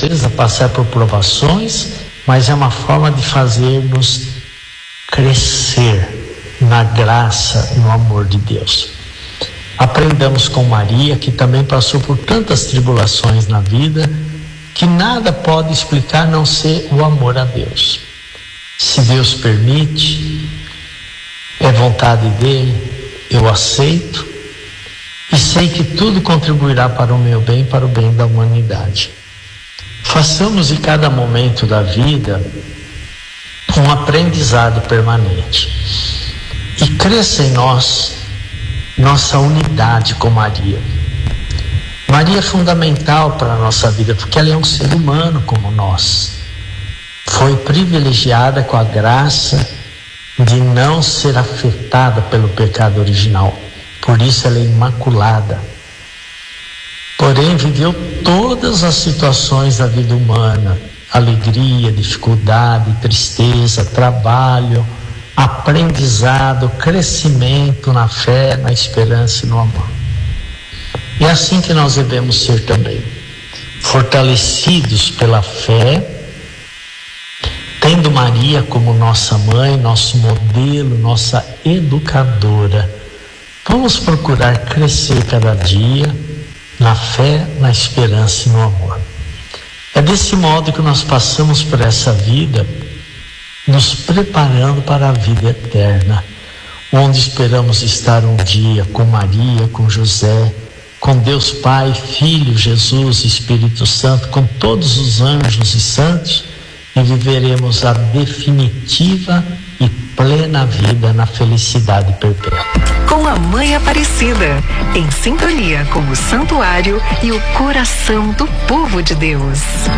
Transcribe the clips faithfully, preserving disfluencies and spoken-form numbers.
vezes a passar por provações, mas é uma forma de fazer-nos crescer na graça e no amor de Deus. Aprendamos com Maria, que também passou por tantas tribulações na vida, que nada pode explicar a não ser o amor a Deus. Se Deus permite, é vontade dele, eu aceito e sei que tudo contribuirá para o meu bem e para o bem da humanidade. Façamos de cada momento da vida um aprendizado permanente e cresça em nós nossa unidade com Maria. Maria é fundamental para a nossa vida, porque ela é um ser humano como nós. Foi privilegiada com a graça de não ser afetada pelo pecado original. Por isso ela é imaculada. Porém, viveu todas as situações da vida humana: alegria, dificuldade, tristeza, trabalho, aprendizado, crescimento na fé, na esperança e no amor. É assim que nós devemos ser também, fortalecidos pela fé, tendo Maria como nossa mãe, nosso modelo, nossa educadora. Vamos procurar crescer cada dia na fé, na esperança e no amor. É desse modo que nós passamos por essa vida, nos preparando para a vida eterna, onde esperamos estar um dia com Maria, com José, com Deus Pai, Filho, Jesus, Espírito Santo, com todos os anjos e santos, e viveremos a definitiva e plena vida na felicidade perpétua. Com a Mãe Aparecida, em sintonia com o santuário e o coração do povo de Deus.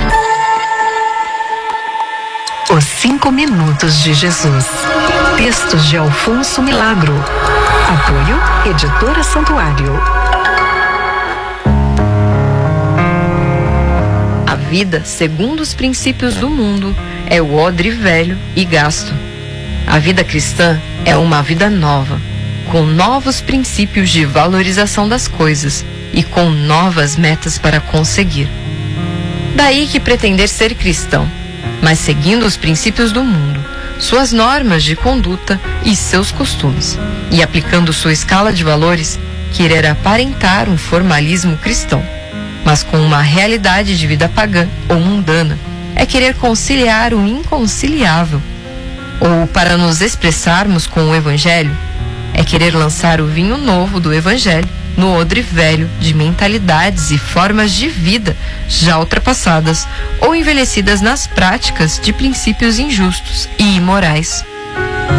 Os Cinco Minutos de Jesus. Textos de Alfonso Milagro. Apoio, Editora Santuário. A vida, segundo os princípios do mundo, é o odre velho e gasto. A vida cristã é uma vida nova, com novos princípios de valorização das coisas e com novas metas para conseguir. Daí que pretender ser cristão, mas seguindo os princípios do mundo, suas normas de conduta e seus costumes, e aplicando sua escala de valores, querer aparentar um formalismo cristão, mas com uma realidade de vida pagã ou mundana, é querer conciliar o inconciliável. Ou, para nos expressarmos com o Evangelho, é querer lançar o vinho novo do Evangelho no odre velho de mentalidades e formas de vida já ultrapassadas ou envelhecidas nas práticas de princípios injustos e imorais.